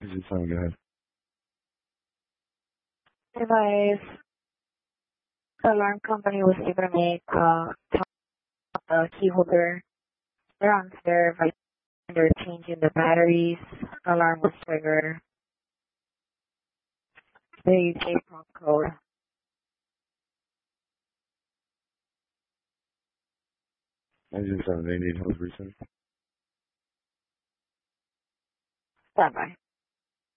Is it sound good? Device alarm company was able to make key holder around there by they're changing the batteries. Alarm was triggered. The UK prompt code. Is it something they need help recent? Standby.